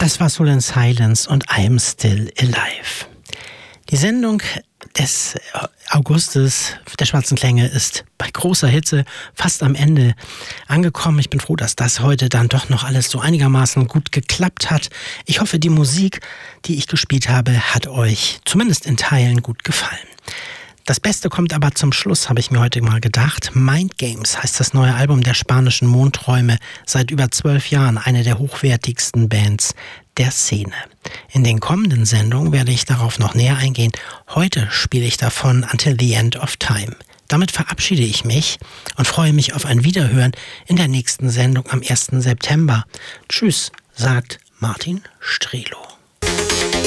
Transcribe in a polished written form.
Das war Soul in Silence und I'm Still Alive. Die Sendung des Augustes der Schwarzen Klänge ist bei großer Hitze fast am Ende angekommen. Ich bin froh, dass das heute dann doch noch alles so einigermaßen gut geklappt hat. Ich hoffe, die Musik, die ich gespielt habe, hat euch zumindest in Teilen gut gefallen. Das Beste kommt aber zum Schluss, habe ich mir heute mal gedacht. Mind Games heißt das neue Album der spanischen Mondträume. Seit über 12 Jahren eine der hochwertigsten Bands der Szene. In den kommenden Sendungen werde ich darauf noch näher eingehen. Heute spiele ich davon Until the End of Time. Damit verabschiede ich mich und freue mich auf ein Wiederhören in der nächsten Sendung am 1. September. Tschüss, sagt Martin Strelo.